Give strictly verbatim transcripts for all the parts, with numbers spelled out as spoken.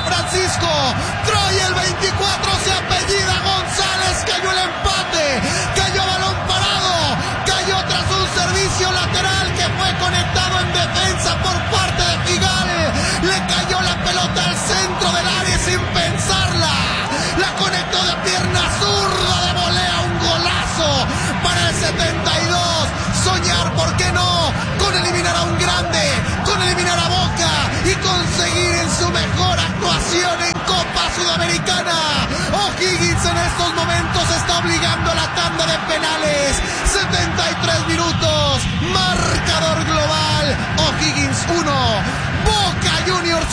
Francisco. Trae el veinticuatro, se apellida González. Cayó el empate. Cayó balón parado. Cayó tras un servicio lateral que fue conectado en defensa por parte de Figal. Le cayó la pelota al centro del área sin pensarla. La conectó de pierna zurda de volea. Un golazo para el setenta y dos. Soñar, ¿por qué no? Con eliminar a un grande, con eliminar a Boca y conseguir en su mejor actuación en Copa Sudamericana. O'Higgins en estos momentos está obligando a la tanda de penales. setenta y tres minutos, marcador global. O'Higgins uno, Boca Juniors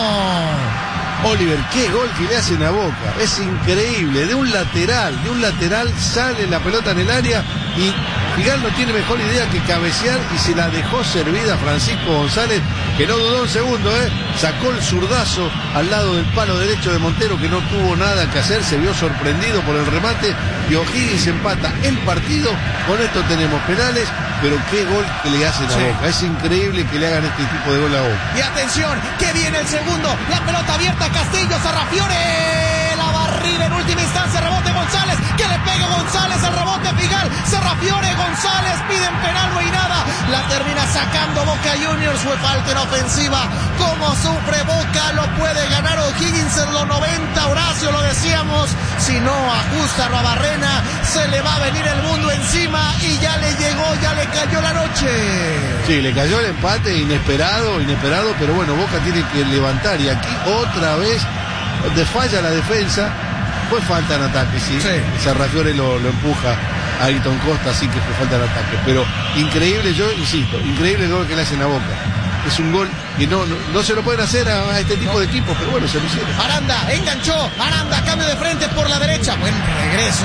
uno. Oliver, qué gol que le hacen a Boca, es increíble, de un lateral, de un lateral sale la pelota en el área y Figal no tiene mejor idea que cabecear y se la dejó servida a Francisco González, que no dudó un segundo, ¿eh? Sacó el zurdazo al lado del palo derecho de Montero, que no tuvo nada que hacer, se vio sorprendido por el remate y O'Higgins empata el partido. Con esto tenemos penales, pero qué gol que le hacen a sí. Boca, es increíble que le hagan este tipo de gol a Boca. Y atención, que viene el segundo, la pelota abierta, Castillo, Sarrafiore, la barrida en última instancia, rebote González, que le pega González, el rebote Figal, Sarrafiore, González, piden penal, no hay nada, la termina sacando Boca Juniors, fue falta en ofensiva. Como sufre Boca, lo puede ganar O'Higgins en los noventa, Horacio, lo decíamos, si no ajusta Rabarrena, se le va a venir el mundo encima y ya le llegó, ya le cayó la noche. Sí, le cayó el empate, inesperado, inesperado, pero bueno, Boca tiene que levantar y aquí otra vez de falla la defensa, fue falta en ataque, sí, sí. Sarrafiore lo, lo empuja a Ayrton Costa, así que fue falta en ataque, pero increíble, yo insisto, increíble el gol que le hacen a Boca. Es un gol que no, no, no se lo pueden hacer a, a este tipo no. de equipos, pero bueno, se lo hicieron. Aranda, enganchó, Aranda, cambio de frente por la derecha, buen regreso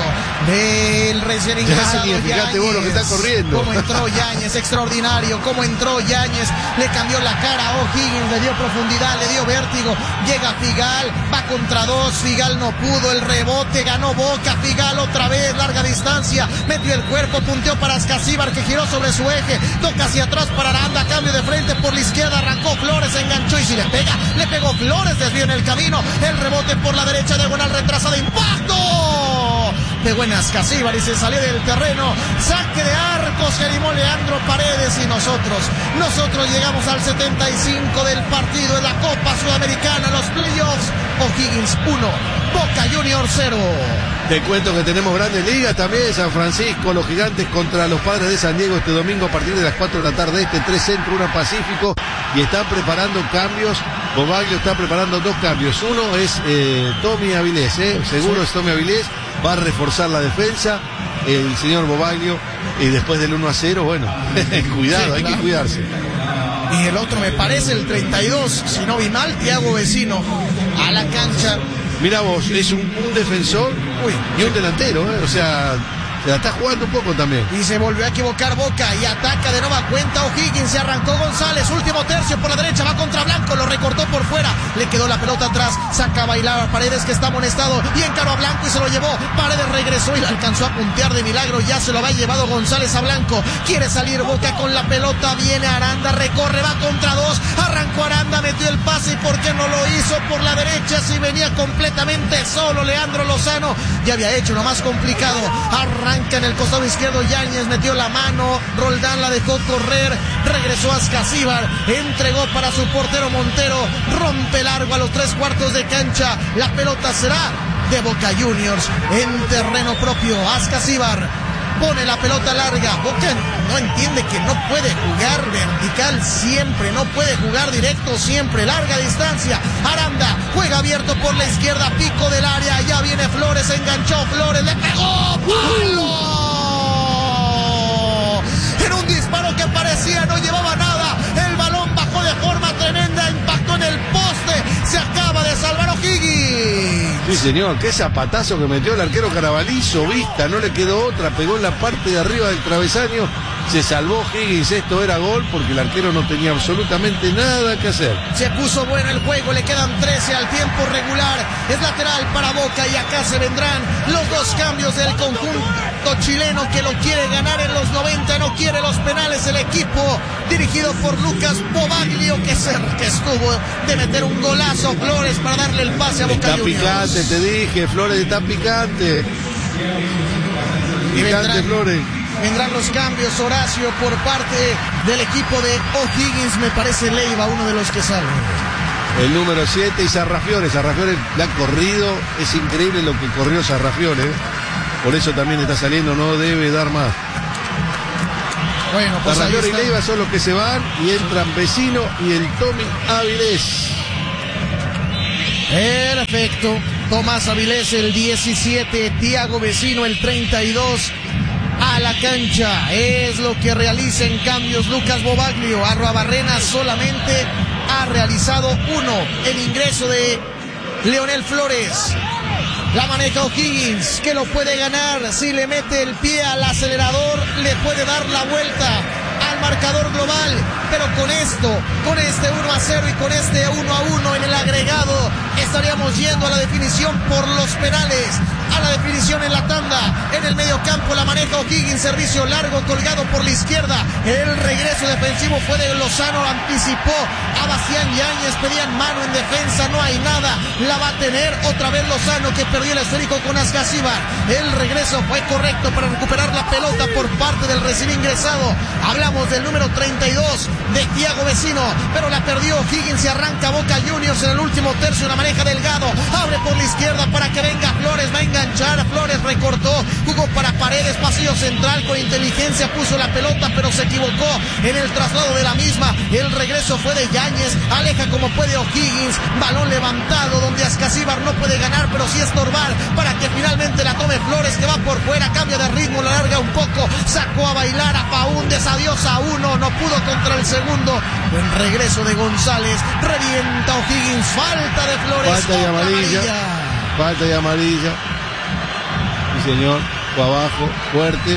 del recién ingresado Yáñez. Fíjate vos lo que está corriendo. Cómo entró Yáñez, extraordinario, cómo entró Yáñez, le cambió la cara a O'Higgins, le dio profundidad, le dio vértigo, llega Figal, va contra dos, Figal no pudo, el rebote, ganó Boca, Figal otra vez, larga distancia, metió el cuerpo, punteó para Ascasíbar que giró sobre su eje, toca hacia atrás para Aranda, cambio de frente por la izquierda, arrancó Flores, enganchó y si le pega, le pegó Flores, desvió en el camino, el rebote por la derecha, diagonal retrasada, impacto de buenas Casíbar y se salió del terreno, saque de arcos que animó Leandro Paredes y nosotros, nosotros llegamos al setenta y cinco del partido de la Copa Sudamericana, los playoffs, O'Higgins uno, Boca Juniors cero. Te cuento que tenemos grandes ligas también, San Francisco, los Gigantes contra los Padres de San Diego este domingo a partir de las cuatro de la tarde, este tres centro, uno Pacífico, y están preparando cambios. Bobaglio está preparando dos cambios, uno es eh, Tommy Avilés, eh, seguro sí. es Tommy Avilés, va a reforzar la defensa, el señor Bobaglio, y después del uno a cero, bueno, cuidado, sí, hay claro. que cuidarse. Y el otro me parece el treinta y dos, si no vi mal, Thiago Vecino, a la cancha. Mira vos, es un, un defensor Uy, y un delantero, ¿eh? O sea, se la está jugando un poco también. Y se volvió a equivocar Boca y ataca de nueva cuenta O'Higgins, se arrancó González, último tercio por la derecha, va contra Blanco, lo recortó por fuera, le quedó la pelota atrás, saca a bailar a Paredes que está amonestado y encaró a Blanco y se lo llevó, Paredes regresó y la alcanzó a puntear de milagro, ya se lo había llevado González a Blanco, quiere salir Boca con la pelota, viene Aranda, recorre, va contra dos, arrancó Aranda, metió el pase y por qué no lo hizo por la derecha si venía completamente solo Leandro Lozano, ya había hecho uno más complicado, arranca en el costado izquierdo, Yáñez metió la mano, Roldán la dejó correr, regresó a Ascasíbar, entregó para su portero Montero, rompe largo a los tres cuartos de cancha, la pelota será de Boca Juniors en terreno propio. Ascasíbar pone la pelota larga, Boca no entiende que no puede jugar vertical siempre, no puede jugar directo siempre, larga distancia, Aranda juega abierto por la izquierda, pico del área, ya viene Flores, enganchó Flores, le pegó, ¡palo! En un disparo que parecía no llevaba nada, el balón bajó de forma tremenda, impactó en el poste, se acaba de salvar O'Higgins. Sí señor, qué zapatazo que metió el arquero Carabalí, Vista, no le quedó otra, pegó en la parte de arriba del travesaño, Se salvó Higgins, esto era gol porque el arquero no tenía absolutamente nada que hacer. Se puso bueno el juego, le quedan trece al tiempo regular. Es lateral para Boca y acá se vendrán los dos cambios del conjunto chileno que lo quiere ganar en los noventa, no quiere los penales. El equipo dirigido por Lucas Bobaglio, que cerca que estuvo de meter un golazo Flores para darle el pase a Boca está Juniors. Picante, te dije, Flores está picante. Picante, vendrán, Flores. Vendrán los cambios, Horacio, por parte del equipo de O'Higgins. Me parece Leiva uno de los que salen. El número siete y Sarrafiore. Sarrafiore le ha corrido, es increíble lo que corrió Sarrafiore. Por eso también está saliendo, no debe dar más. Bueno, pues Sarrafiore y Leiva son los que se van y entran Vecino y el Tommy Avilés. Perfecto. Tomás Avilés el diecisiete, Thiago Vecino el treinta y dos. A la cancha es lo que realiza en cambios Lucas Bobaglio. Arruabarrena solamente ha realizado uno. El ingreso de Leonel Flores. La maneja O'Higgins, que lo puede ganar. Si le mete el pie al acelerador, le puede dar la vuelta al marcador global. Pero con esto, con este uno a cero y con este uno a uno en el agregado, estaríamos yendo a la definición por los penales. A la definición en la tanda, en el medio campo la maneja O'Higgins, servicio largo colgado por la izquierda. El regreso defensivo fue de Lozano, anticipó a Bastián Yáñez, pedían mano en defensa, no hay nada, la va a tener otra vez Lozano, que perdió el esférico con Ascasíbar. El regreso fue correcto para recuperar la pelota por parte del recién ingresado. Hablamos del número treinta y dos de Thiago Vecino, pero la perdió O'Higgins y arranca Boca Juniors en el último tercio. La maneja Delgado, abre por la izquierda para que venga Flores, va a enganchar. Flores recortó, jugó para Paredes, pasillo central, con inteligencia puso la pelota, pero se equivocó en el traslado de la misma. El regreso fue de Yáñez, aleja como puede O'Higgins, balón levantado donde Ascasíbar no puede ganar, pero sí estorbar para que finalmente la tome Flores, que va por fuera, cambia de ritmo, la larga un poco, sacó a bailar a Faúndez, adiós a uno, no pudo contra el segundo. Buen regreso de González, revienta O'Higgins, falta de Flores, falta de amarilla, amarilla, falta de amarilla. Sí, señor, fue abajo, fuerte.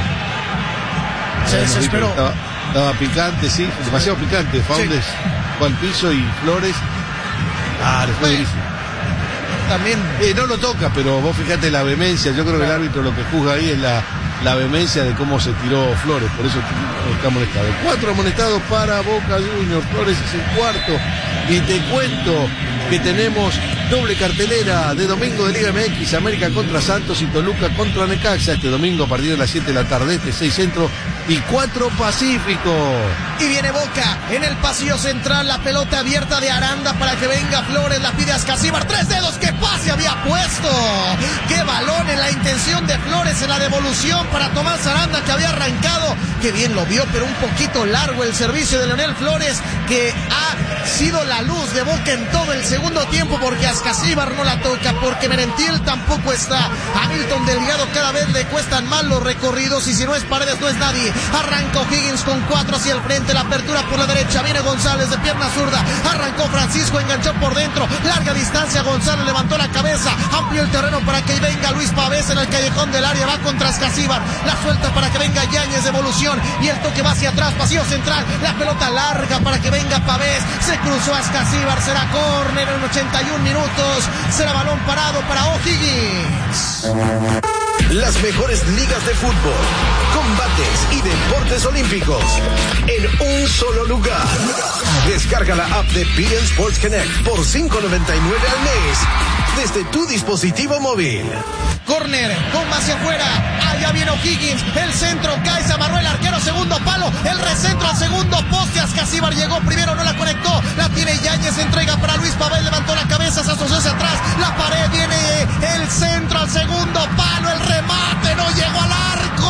Se desesperó. Estaba, estaba picante, sí, demasiado picante. Faúndez sí. Fue al piso y Flores. Ah, le fue durísimo. También. Eh, no lo toca, pero vos fijate la vehemencia. Yo creo claro. que el árbitro lo que juzga ahí es la, la vehemencia de cómo se tiró Flores. Por eso está amonestado. Cuatro amonestados para Boca Juniors. Flores es el cuarto. Y te cuento que tenemos doble cartelera de domingo de Liga M X, América contra Santos y Toluca contra Necaxa, este domingo a partir de las siete de la tarde, este seis Centro y cuatro Pacífico. Y viene Boca en el pasillo central, la pelota abierta de Aranda para que venga Flores, la pide Ascasíbar, tres dedos, que pase había puesto, qué balón en la intención de Flores en la devolución para Tomás Aranda, que había arrancado, que bien lo vio, pero un poquito largo el servicio de Leonel Flores, que ha sido la luz de Boca en todo el segundo tiempo, porque Ascasíbar no la toca, porque Merentiel tampoco está. A Milton Delgado cada vez le cuestan más los recorridos, y si no es Paredes no es nadie. Arranca O'Higgins con cuatro hacia el frente, la apertura por la derecha, viene González de pierna zurda, arrancó Francisco, enganchó por dentro, larga distancia, González levantó la cabeza, amplió el terreno para que venga Luis Pavés en el callejón del área, va contra Ascasíbar, la suelta para que venga Yáñez, devolución, y el toque va hacia atrás, pasillo central, la pelota larga para que venga Pavés, se cruzó Ascasíbar, será córner en ochenta y un minutos, será balón parado para O'Higgins. Las mejores ligas de fútbol, combates y deportes olímpicos en un solo lugar. Descarga la app de P N Sports Connect por cinco noventa y nueve al mes desde tu dispositivo móvil. Corner, bomba hacia afuera, allá viene O'Higgins, el centro cae, se amarró el arquero, segundo palo, el recentro al segundo poste, Ascasíbar llegó primero, no la conectó, la tiene Yáñez, entrega para Luis Pavel, levantó la cabeza, se asoció hacia atrás, la pared, viene el centro al segundo palo, el remate, no llegó al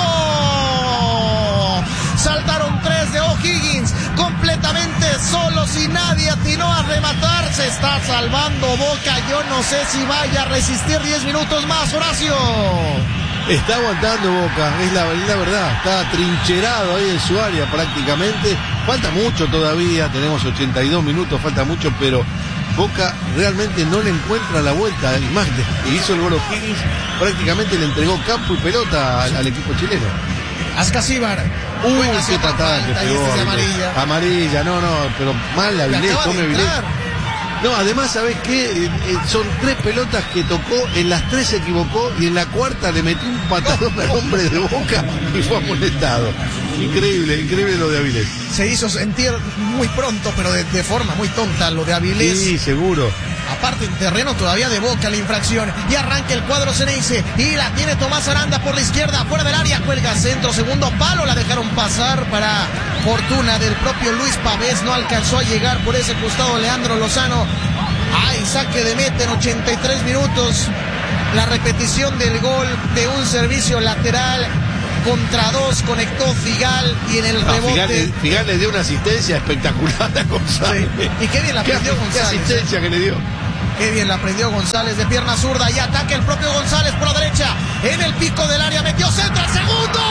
arco, saltaron tres de O'Higgins, completamente solos y nadie atinó a rematar, se está salvando Boca, yo no sé si vaya a resistir diez minutos más, Horacio. Está aguantando Boca, es la, es la verdad, está trincherado ahí en su área prácticamente, falta mucho todavía, tenemos ochenta y dos minutos, falta mucho, pero Boca realmente no le encuentra la vuelta, y más que hizo el gol O'Higgins, prácticamente le entregó campo y pelota al, al equipo chileno. Ascasíbar. Uy, qué patada que pegó. Este amarilla. Amarilla, no, no, pero mal la Avilés, come Avilés. No, además, ¿sabés qué? Eh, eh, son tres pelotas que tocó, en las tres se equivocó y en la cuarta le metió un patadón al hombre de Boca y fue amonestado. Increíble, increíble lo de Avilés. Se hizo sentir muy pronto, pero de, de forma muy tonta lo de Avilés. Sí, seguro. Aparte en terreno todavía de Boca la infracción. Y arranca el cuadro Ceneice. Y la tiene Tomás Aranda por la izquierda, fuera del área, cuelga centro, segundo palo, la dejaron pasar para fortuna del propio Luis Pavés. No alcanzó a llegar por ese costado Leandro Lozano. Ay, saque de meta en ochenta y tres minutos. La repetición del gol de un servicio lateral. Contra dos conectó Figal y en el rebote. No, Figal, Figal le dio una asistencia espectacular a González. Sí. Y qué bien la prendió González. Qué asistencia que le dio. Qué bien la prendió González de pierna zurda y ataca el propio González por la derecha. En el pico del área metió centro al segundo.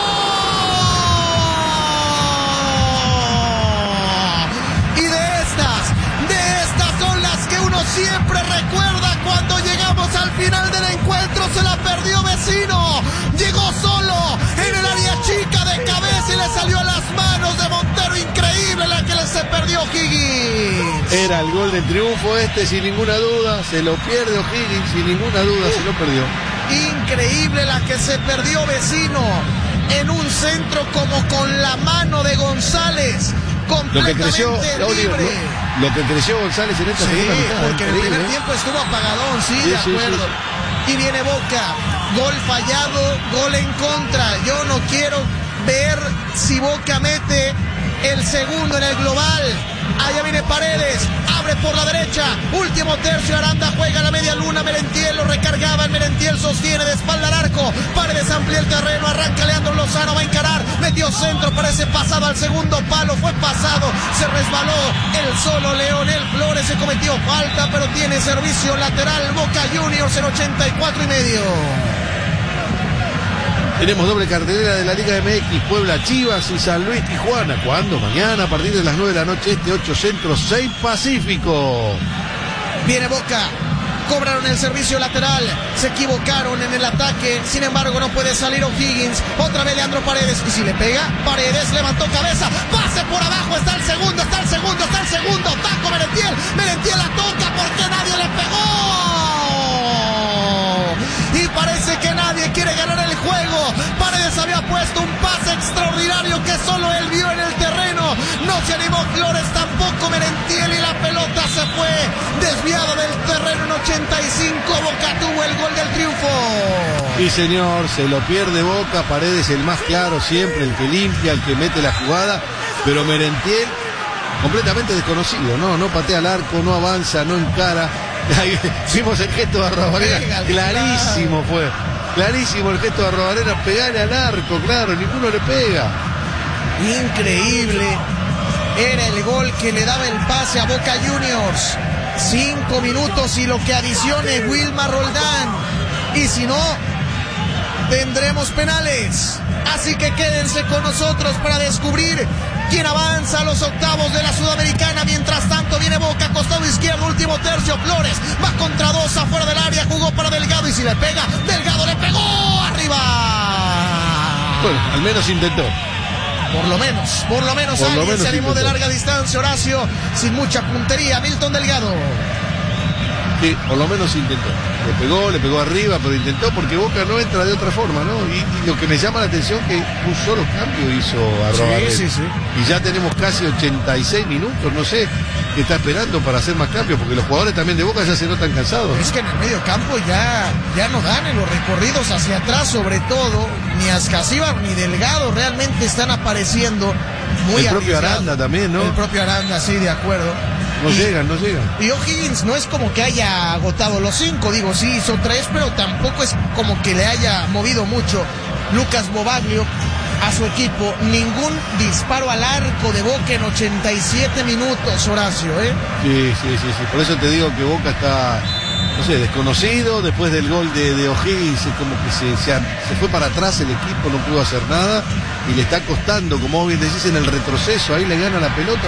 Y de estas, de estas son las que uno siempre recuerda cuando llegamos al final del encuentro. Se la perdió Vecino. Llegó solo en el área chica de cabeza y le salió a las manos de Montero. Increíble la que le se perdió O'Higgins. Era el gol de triunfo este, sin ninguna duda. Se lo pierde O'Higgins, sin ninguna duda, se lo perdió. Increíble la que se perdió Vecino. En un centro como con la mano de González. Lo que creció, libre. Lo, lo que creció González en esta sí, segunda mitad. Porque en el primer ¿eh? tiempo estuvo apagadón, sí, sí de sí, acuerdo. Sí, sí. Y viene Boca, gol fallado, gol en contra. Yo no quiero ver si Boca mete el segundo en el global. Allá viene Paredes, abre por la derecha, último tercio, Aranda juega a la media luna, Merentiel lo recargaba, Merentiel sostiene de espalda al arco, Paredes amplía el terreno, arranca Leandro Lozano, va a encarar, metió centro, parece pasado al segundo palo, fue pasado, se resbaló el solo Leonel Flores, se cometió falta, pero tiene servicio lateral Boca Juniors en ochenta y cuatro y medio. Tenemos doble cartelera de la Liga M X, Puebla Chivas y San Luis Tijuana. ¿Cuándo? Mañana a partir de las nueve de la noche, este ocho Centro, seis Pacífico. Viene Boca, cobraron el servicio lateral, se equivocaron en el ataque, sin embargo no puede salir O'Higgins, otra vez Leandro Paredes, y si le pega, Paredes levantó cabeza, pase por abajo, está el segundo, está el segundo, está el segundo, taco Merentiel, Merentiel la toca porque nadie le pegó. Y parece que nadie quiere ganar el juego. Paredes había puesto un pase extraordinario que solo él vio en el terreno. No se animó Flores, tampoco Merentiel y la pelota se fue desviada del terreno en ochenta y cinco. Boca tuvo el gol del triunfo. Sí, señor, se lo pierde Boca. Paredes el más claro siempre, el que limpia, el que mete la jugada. Pero Merentiel completamente desconocido, no, no patea al arco, no avanza, no encara. Ahí vimos el gesto de Arrabarena, clarísimo fue, clarísimo el gesto de Arrabarena, pegarle al arco, claro, ninguno le pega. Increíble, era el gol que le daba el pase a Boca Juniors. Cinco minutos y lo que adicione Wilmar Roldán, y si no, tendremos penales. Así que quédense con nosotros para descubrir quién avanza a los octavos de la Sudamericana. Mientras tanto viene Boca, costado izquierdo, último tercio, Flores va contra dos afuera del área, jugó para Delgado y si le pega, Delgado le pegó arriba. Bueno, al menos intentó. Por lo menos, por lo menos por alguien lo menos se animó intentó. de larga distancia, Horacio, sin mucha puntería, Milton Delgado. Sí, por lo menos intentó. Le pegó, le pegó arriba, pero intentó porque Boca no entra de otra forma, ¿no? Y, y lo que me llama la atención es que un solo cambio hizo Arrabarena. Sí, sí, sí. Y ya tenemos casi ochenta y seis minutos, no sé qué está esperando para hacer más cambios, porque los jugadores también de Boca ya se notan cansados. Es que en el medio campo ya, ya no dan en los recorridos hacia atrás, sobre todo, ni Ascasíbar ni Delgado realmente están apareciendo muy El propio arriesgados. Aranda también, ¿no? El propio Aranda, sí, de acuerdo. No y, llegan, no llegan. Y O'Higgins no es como que haya agotado los cinco, digo, sí hizo tres, pero tampoco es como que le haya movido mucho Lucas Bobaglio a su equipo. Ningún disparo al arco de Boca en ochenta y siete minutos, Horacio, ¿eh? Sí, sí, sí, sí. Por eso te digo que Boca está, no sé, desconocido. Después del gol de, de O'Higgins, como que se, se, se fue para atrás el equipo, no pudo hacer nada. Y le está costando, como bien decís, en el retroceso. Ahí le gana la pelota.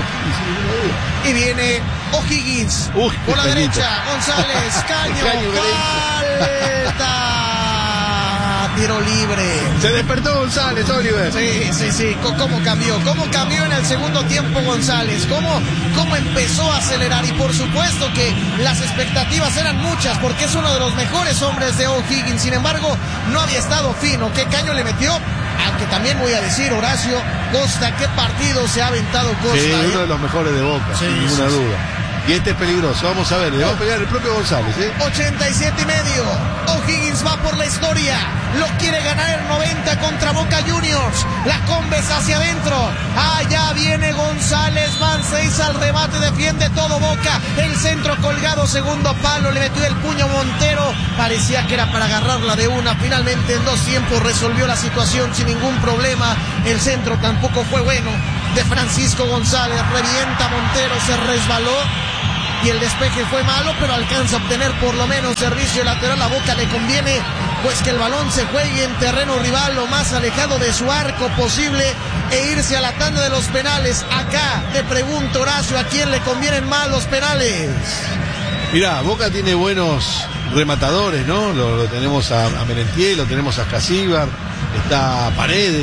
Y viene O'Higgins Uy, por la cañito. derecha. González, Caño, Caño, falta. tiro libre. Se despertó González, Oliver. Sí, sí, sí. ¿Cómo cambió? ¿Cómo cambió en el segundo tiempo González? ¿Cómo, cómo empezó a acelerar? Y por supuesto que las expectativas eran muchas porque es uno de los mejores hombres de O'Higgins. Sin embargo, no había estado fino. ¿Qué caño le metió? Aunque también voy a decir, Horacio Costa, ¿qué partido se ha aventado Costa? Sí, ¿eh? uno de los mejores de Boca, sí, sin ninguna sí, duda. Y este es peligroso, vamos a ver, le va a pegar el propio González, ¿eh? ochenta y siete y medio. O'Higgins va por la historia. Lo quiere ganar el noventa contra Boca Juniors. La Combes hacia adentro. Allá viene González. Van seis al remate. Defiende todo Boca. El centro colgado. Segundo palo. Le metió el puño Montero. Parecía que era para agarrarla de una. Finalmente en dos tiempos resolvió la situación sin ningún problema. El centro tampoco fue bueno. De Francisco González. Revienta Montero. Se resbaló. Y el despeje fue malo, pero alcanza a obtener por lo menos servicio lateral. A Boca le conviene pues que el balón se juegue en terreno rival lo más alejado de su arco posible e irse a la tanda de los penales. Acá te pregunto, Horacio, ¿a quién le convienen más los penales? Mirá, Boca tiene buenos rematadores, ¿no? Lo, lo tenemos a, a Merentiel, lo tenemos a Casíbar, está Paredes.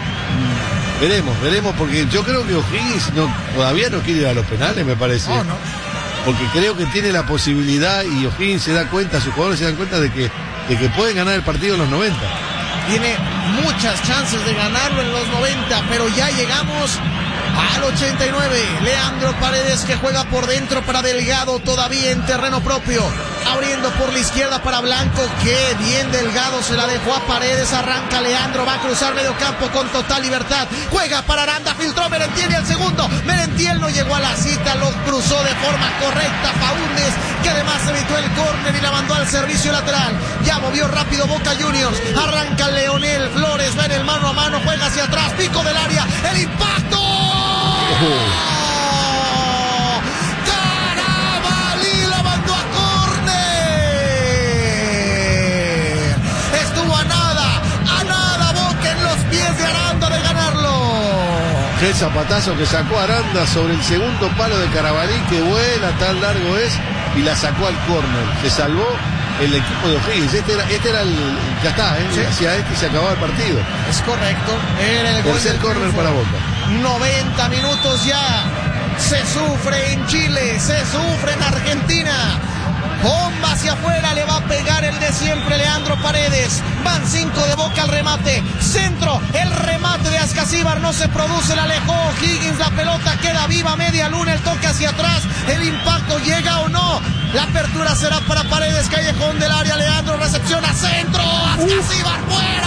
Mm, veremos, veremos, porque yo creo que O'Higgins no, todavía no quiere ir a los penales, me parece. No, no. Porque creo que tiene la posibilidad y O'Higgins se da cuenta, sus jugadores se dan cuenta de que, de que pueden ganar el partido en los noventa. Tiene muchas chances de ganarlo en los noventa, pero ya llegamos al ochenta y nueve. Leandro Paredes que juega por dentro para Delgado todavía en terreno propio. Abriendo por la izquierda para Blanco. Qué bien Delgado se la dejó a Paredes. Arranca Leandro. Va a cruzar medio campo con total libertad. Juega para Aranda. Filtró Merentiel y el segundo. Merentiel no llegó a la cita. Lo cruzó de forma correcta Faúndez, que además evitó el córner y la mandó al servicio lateral. Ya movió rápido Boca Juniors. Arranca Leonel Flores. Va en el mano a mano. Juega hacia atrás. Pico del área. El impacto. Oh. El zapatazo que sacó Aranda sobre el segundo palo de Carabalí, que vuela, tan largo es, y la sacó al córner. Se salvó el equipo de O'Higgins. Este era, este era el, ya está, ¿eh? Sí. Hacia este y se acababa el partido. Es correcto. Era el gol tercer córner para Boca. noventa minutos ya. Se sufre en Chile, se sufre en Argentina. Bomba hacia afuera, le va a pegar el de siempre Leandro Paredes. Van cinco de Boca al remate. Centro, el remate de Ascasíbar no se produce, la alejó O'Higgins, la pelota queda viva, media luna, el toque hacia atrás, el impacto llega o no. La apertura será para Paredes, callejón del área, Leandro recepciona, centro, Ascasíbar fuera.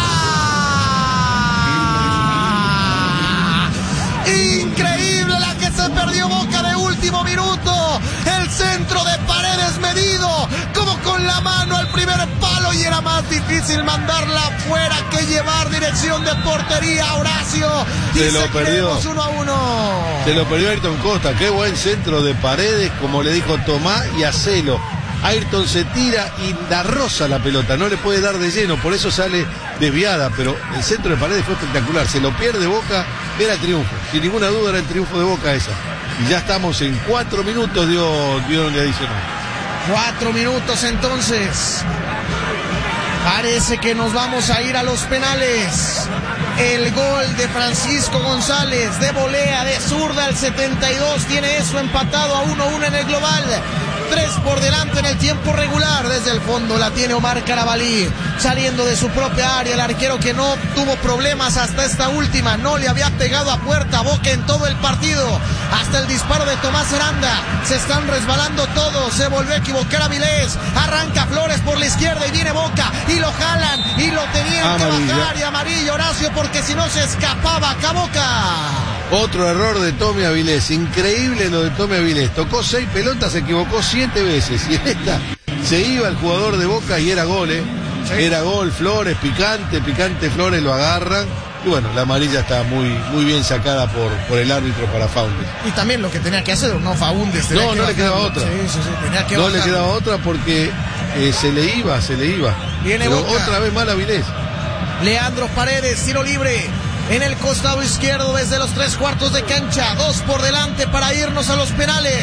Increíble la que se perdió Boca de último minuto. El centro de Paredes medido como con la mano al primer palo y era más difícil mandarla fuera que llevar dirección de portería, Horacio. Se lo perdió uno a uno. Se lo perdió Ayrton Costa. Qué buen centro de Paredes, como le dijo Tomás, y hacelo. Ayrton se tira y la roza la pelota, no le puede dar de lleno, por eso sale desviada, pero el centro de Paredes fue espectacular. Se lo pierde Boca, era el triunfo, sin ninguna duda era el triunfo de Boca esa. Y ya estamos en cuatro minutos dio, dio de adicional. Cuatro minutos entonces. Parece que nos vamos a ir a los penales. El gol de Francisco González de volea de zurda al setenta y dos tiene eso empatado a uno a uno en el global. Tres por delante en el tiempo regular. Desde el fondo la tiene Omar Carabalí, saliendo de su propia área. El arquero que no tuvo problemas hasta esta última. No le había pegado a puerta a Boca en todo el partido. Hasta el disparo de Tomás Aranda. Se están resbalando todos. Se volvió a equivocar Avilés. Arranca Flores por la izquierda y viene Boca. Y lo jalan y lo tenían amarilla. que bajar. Y amarillo, Horacio, porque si no se escapaba acá Boca. Otro error de Tommy Avilés, increíble lo de Tommy Avilés, tocó seis pelotas, se equivocó siete veces y en esta se iba el jugador de Boca y era gol, ¿eh? Sí. Era gol, Flores, picante, picante Flores, lo agarran y bueno, la amarilla está muy, muy bien sacada por, por el árbitro para Faúndez. Y también lo que tenía que hacer, no Faúndez. No, no le quedaba otra. Sí, sí, sí, tenía que no bajarlo. le quedaba otra porque eh, se le iba, se le iba. Viene Pero Boca. Otra vez mal Avilés. Leandro Paredes, tiro libre. En el costado izquierdo desde los tres cuartos de cancha. Dos por delante para irnos a los penales.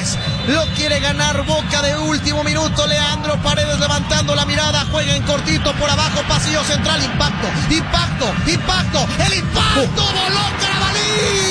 lo quiere ganar Boca de último minuto. Leandro Paredes levantando la mirada, juega en cortito por abajo, pasillo central, impacto, impacto, impacto, el impacto, voló Carabalí.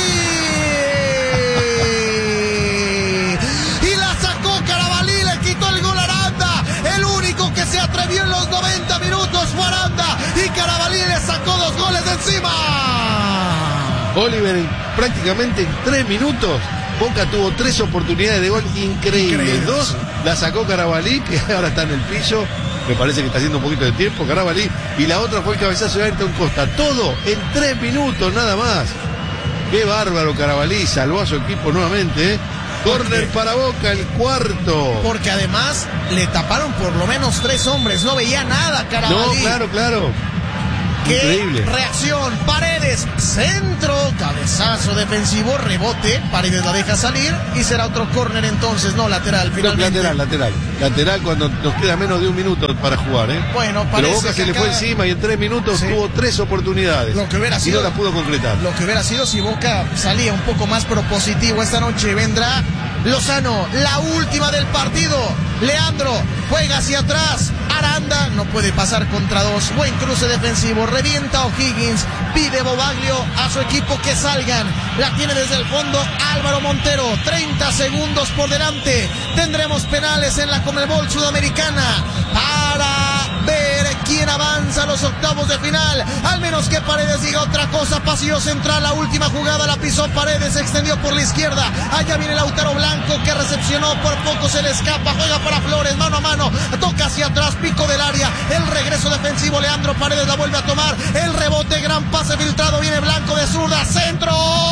Y la sacó Carabalí, le quitó el gol a Aranda. El único que se atrevió en los noventa minutos fue Aranda. Y Carabalí le sacó dos goles de encima. Oliver, prácticamente en tres minutos, Boca tuvo tres oportunidades de gol increíbles. Increíble. Dos la sacó Carabalí, que ahora está en el piso. Me parece que está haciendo un poquito de tiempo Carabalí. Y la otra fue el cabezazo de Ayrton Costa. Todo en tres minutos, nada más. Qué bárbaro Carabalí, salvó a su equipo nuevamente, ¿eh? Córner para Boca, el cuarto. Porque además le taparon por lo menos tres hombres. No veía nada Carabalí. No, claro, claro. ¡Qué increíble reacción! Paredes, centro, cabezazo defensivo, rebote, Paredes la deja salir y será otro córner entonces, no lateral finalmente. No, lateral, lateral. Lateral cuando nos queda menos de un minuto para jugar, ¿eh? Bueno, parece Pero Boca que se le acá... fue encima y en tres minutos sí. tuvo tres oportunidades. Lo que hubiera sido, y no las pudo concretar. Lo que hubiera sido si Boca salía un poco más propositivo esta noche. Vendrá Lozano, la última del partido. Leandro juega hacia atrás. Aranda no puede pasar contra dos. Buen cruce defensivo. Revienta O'Higgins. Pide Bobaglio a su equipo que salgan. La tiene desde el fondo Álvaro Montero. treinta segundos por delante. Tendremos penales en la Conmebol Sudamericana para ver quién avanza a los octavos de final. Al menos que Paredes diga otra cosa. Pasillo central. La última jugada la pisó Paredes. Se extendió por la izquierda. Allá viene Lautaro Blanco que recepcionó. Por poco se le escapa. Juega para Flores. Mano a mano. Toca hacia atrás. Pico del área. El regreso defensivo. Leandro Paredes la vuelve a tomar. El rebote. Gran pase filtrado. Viene Blanco de zurda. Centro.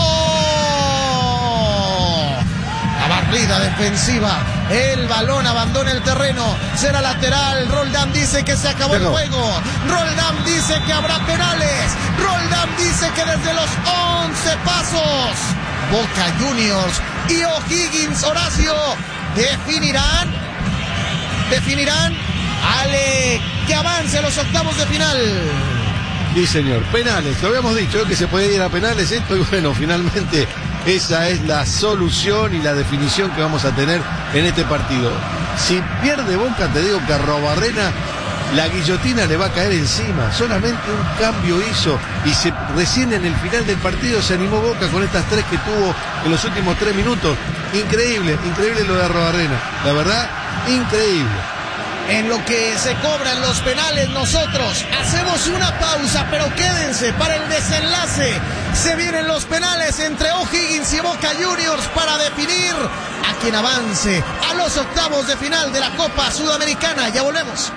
La barrida defensiva. El balón abandona el terreno. Será lateral. Roldán dice que se acabó el juego. Roldán dice que habrá penales. Roldán dice que desde los once pasos Boca Juniors y O'Higgins, Horacio, definirán definirán Ale que avance a los octavos de final. Sí, señor. Penales. Lo habíamos dicho, que se puede ir a penales esto, y bueno, finalmente esa es la solución y la definición que vamos a tener en este partido. Si pierde Boca, te digo que a Arrobarrena la guillotina le va a caer encima. Solamente un cambio hizo y se, recién en el final del partido se animó Boca con estas tres que tuvo en los últimos tres minutos. Increíble, increíble lo de Arrobarrena. La verdad, increíble. En lo que se cobran los penales, nosotros hacemos una pausa, pero quédense para el desenlace. Se vienen los penales entre O'Higgins y Boca Juniors para definir a quien avance a los octavos de final de la Copa Sudamericana. Ya volvemos.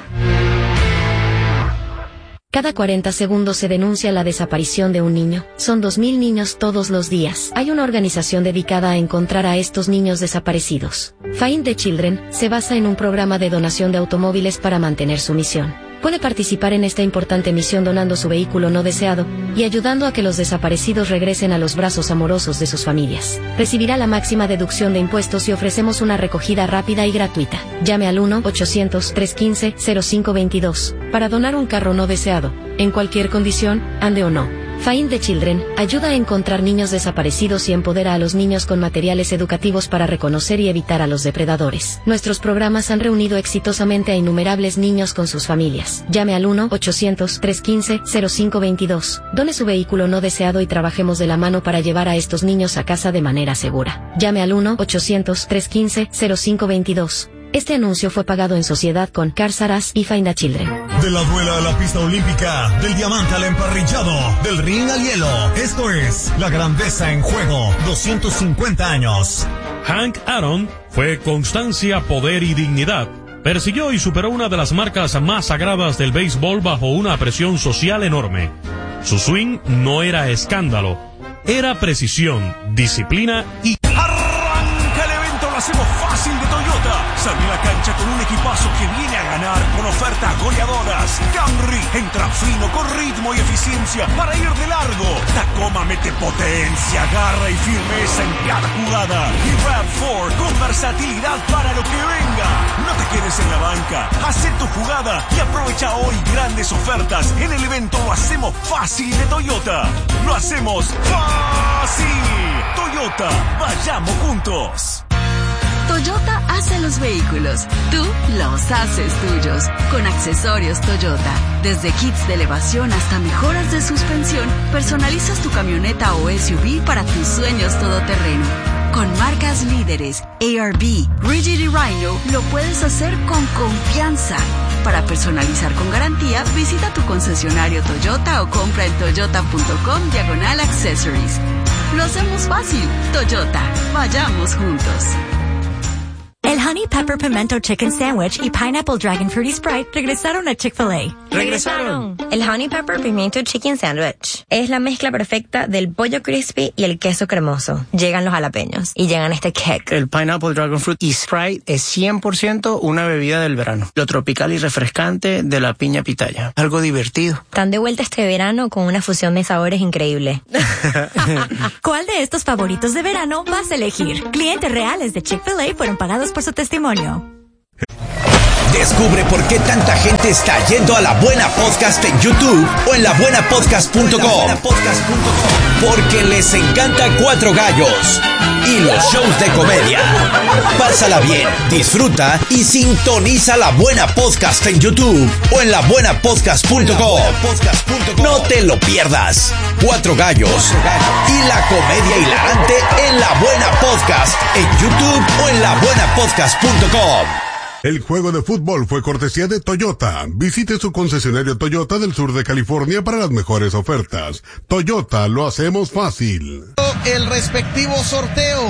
Cada cuarenta segundos se denuncia la desaparición de un niño. Son dos mil niños todos los días. Hay una organización dedicada a encontrar a estos niños desaparecidos. Find the Children se basa en un programa de donación de automóviles para mantener su misión. Puede participar en esta importante misión donando su vehículo no deseado y ayudando a que los desaparecidos regresen a los brazos amorosos de sus familias. Recibirá la máxima deducción de impuestos y ofrecemos una recogida rápida y gratuita. Llame al uno ochocientos, trescientos quince, cero cinco veintidós para donar un carro no deseado, en cualquier condición, ande o no. Find the Children ayuda a encontrar niños desaparecidos y empodera a los niños con materiales educativos para reconocer y evitar a los depredadores. Nuestros programas han reunido exitosamente a innumerables niños con sus familias. Llame al uno ochocientos, trescientos quince, cero cinco veintidós. Done su vehículo no deseado y trabajemos de la mano para llevar a estos niños a casa de manera segura. Llame al uno ochocientos, trescientos quince, cero cinco veintidós. Este anuncio fue pagado en sociedad con Cars R Us y Find the Children. De la duela a la pista olímpica, del diamante al emparrillado, del ring al hielo. Esto es La Grandeza en Juego, doscientos cincuenta años. Hank Aaron fue constancia, poder y dignidad. Persiguió y superó una de las marcas más sagradas del béisbol bajo una presión social enorme. Su swing no era escándalo, era precisión, disciplina y... ¡Arranca el evento! Lo hacemos fácil de Toyota. Salí a la cancha con un equipazo que viene a ganar con ofertas goleadoras. Camry entra fino con ritmo y eficiencia para ir de largo. Tacoma mete potencia, garra y firmeza en cada jugada. Y RAV cuatro con versatilidad para lo que venga. No te quedes en la banca. Haz tu jugada y aprovecha hoy grandes ofertas en el evento Lo Hacemos Fácil de Toyota. Lo hacemos fácil. Toyota, vayamos juntos. Toyota hace los vehículos, tú los haces tuyos. Con accesorios Toyota, desde kits de elevación hasta mejoras de suspensión, personalizas tu camioneta o S U V para tus sueños todoterreno. Con marcas líderes, A R B, Rigid y Rhino, lo puedes hacer con confianza. Para personalizar con garantía, visita tu concesionario Toyota o compra en toyota.com diagonal accessories. Lo hacemos fácil. Toyota, vayamos juntos. El Honey Pepper Pimento Chicken Sandwich y Pineapple Dragon Fruity Sprite regresaron a Chick-fil-A. ¡Regresaron! El Honey Pepper Pimiento Chicken Sandwich es la mezcla perfecta del pollo crispy y el queso cremoso. Llegan los jalapeños y llegan este kick. El Pineapple Dragon Fruit y Sprite es cien por ciento una bebida del verano. Lo tropical y refrescante de la piña pitaya. Algo divertido. Están de vuelta este verano con una fusión de sabores increíble. ¿Cuál de estos favoritos de verano vas a elegir? Clientes reales de Chick-fil-A fueron pagados por su testimonio. Descubre por qué tanta gente está yendo a La Buena Podcast en YouTube o en la buena podcast punto com. Porque les encanta Cuatro Gallos y los shows de comedia. Pásala bien, disfruta y sintoniza La Buena Podcast en YouTube o en la buena podcast punto com. No te lo pierdas. Cuatro Gallos y la comedia hilarante en La Buena Podcast en YouTube o en la buena podcast punto com. El juego de fútbol fue cortesía de Toyota. Visite su concesionario Toyota del sur de California para las mejores ofertas. Toyota, lo hacemos fácil. El respectivo sorteo.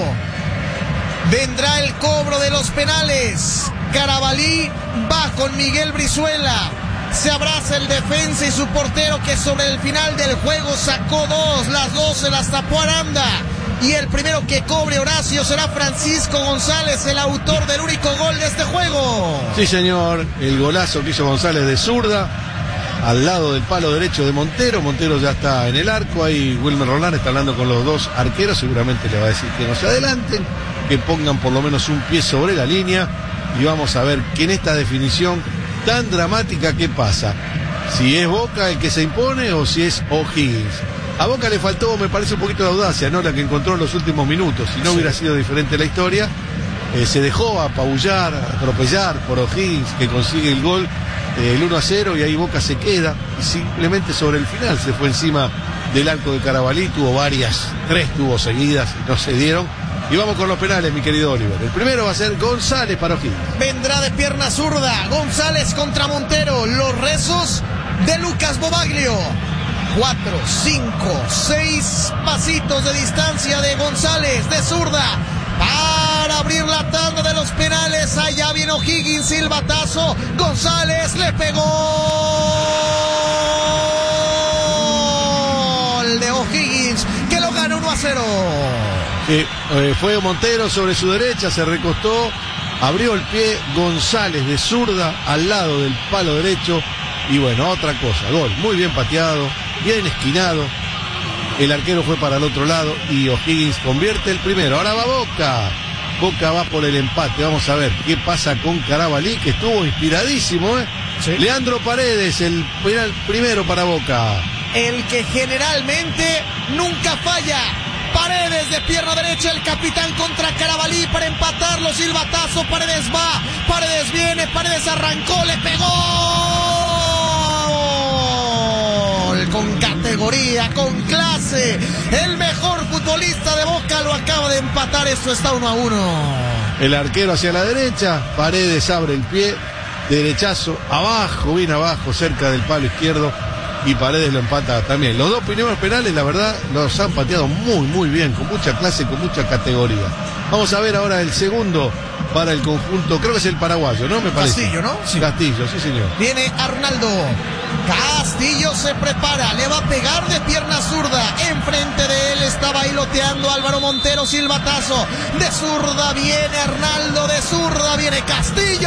Vendrá el cobro de los penales. Carabalí va con Miguel Brizuela. Se abraza el defensa y su portero que sobre el final del juego sacó dos. Las dos se las tapó Aranda. Y el primero que cobre Horacio será Francisco González, el autor del único gol de este juego. Sí, señor, el golazo que hizo González de zurda, al lado del palo derecho de Montero. Montero ya está en el arco, ahí Wilmer Roland está hablando con los dos arqueros, seguramente le va a decir que no se adelanten, que pongan por lo menos un pie sobre la línea, y vamos a ver que en esta definición tan dramática, ¿qué pasa? Si es Boca el que se impone o si es O'Higgins. A Boca le faltó, me parece, un poquito de audacia, ¿no? La que encontró en los últimos minutos. Si no sí. hubiera sido diferente la historia, eh, se dejó apabullar, atropellar por O'Higgins, que consigue el gol, eh, el uno a cero, y ahí Boca se queda. Y simplemente sobre el final se fue encima del arco de Carabalí, tuvo varias, tres tuvo seguidas, y no se dieron. Y vamos con los penales, mi querido Oliver. El primero va a ser González para O'Higgins. Vendrá de pierna zurda, González contra Montero. Los rezos de Lucas Bobaglio. Cuatro, cinco, seis pasitos de distancia de González de zurda para abrir la tanda de los penales. Allá viene O'Higgins, silbatazo. González le pegó. Gol de O'Higgins que lo gana uno a cero. Sí, eh, fue Montero sobre su derecha, se recostó, abrió el pie González de zurda al lado del palo derecho. Y bueno, otra cosa, gol, muy bien pateado, bien esquinado. El arquero fue para el otro lado y O'Higgins convierte el primero. Ahora va Boca. Boca va por el empate. Vamos a ver qué pasa con Carabalí, que estuvo inspiradísimo, ¿eh? Sí. Leandro Paredes, el penal primero para Boca. El que generalmente nunca falla. Paredes de pierna derecha, el capitán contra Carabalí para empatarlo. Silbatazo, Paredes va, Paredes viene, Paredes arrancó, le pegó. Con categoría, con clase, el mejor futbolista de Boca lo acaba de empatar. Esto está uno a uno. El arquero hacia la derecha, Paredes abre el pie, derechazo, abajo, bien abajo, cerca del palo izquierdo, y Paredes lo empata también. Los dos primeros penales, la verdad, los han pateado muy, muy bien, con mucha clase, con mucha categoría. Vamos a ver ahora el segundo para el conjunto, creo que es el paraguayo, ¿no? Me parece. Castillo, ¿no? Sí. Castillo, sí, señor. Viene Arnaldo. Castillo se prepara, le va a pegar de pierna zurda. Enfrente de él está bailoteando Álvaro Montero, silbatazo. De zurda viene Arnaldo, de zurda viene Castillo.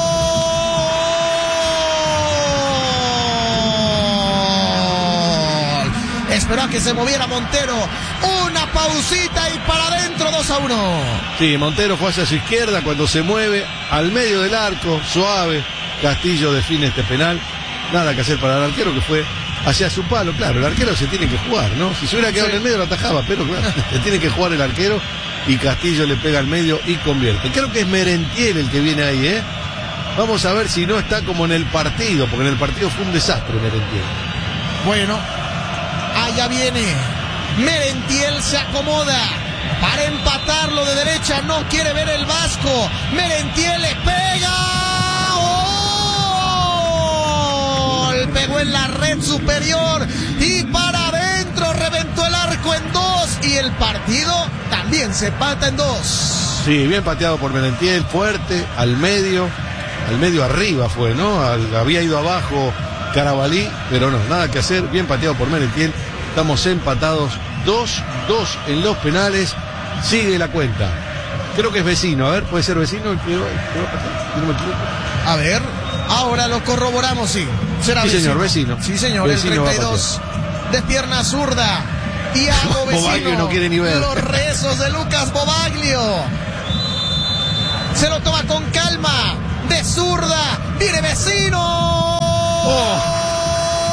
Esperó a que se moviera Montero. Una pausita y para adentro, dos a uno. Sí, Montero fue hacia su izquierda cuando se mueve al medio del arco, suave. Castillo define este penal. Nada que hacer para el arquero, que fue hacia su palo. Claro, el arquero se tiene que jugar, ¿no? Si se hubiera quedado sí. en el medio lo atajaba, pero claro, se tiene que jugar el arquero y Castillo le pega al medio y convierte. Creo que es Merentiel el que viene ahí, ¿eh? Vamos a ver si no está como en el partido, porque en el partido fue un desastre Merentiel. Bueno, allá viene. Merentiel se acomoda para empatarlo de derecha. No quiere ver el vasco. Merentiel le pega. ¡Gol! Pegó en la red superior y para adentro reventó el arco en dos. Y el partido también se empata en dos. Sí, bien pateado por Merentiel, fuerte, al medio. Al medio arriba fue, ¿no? Al, había ido abajo Carabalí, pero no, nada que hacer. Bien pateado por Merentiel. Estamos empatados dos dos en los penales. Sigue la cuenta. Creo que es Vecino. A ver, ¿puede ser Vecino el que va a pasar? Si no me equivoco. A ver, ahora lo corroboramos, sí. Será sí, Vecino. señor, Vecino. Sí, señor, Vecino el treinta y dos. De pierna zurda. Thiago Vecino. Bobaglio no quiere ni ver. Los rezos de Lucas Bobaglio. Se lo toma con calma. De zurda. Viene Vecino. Oh.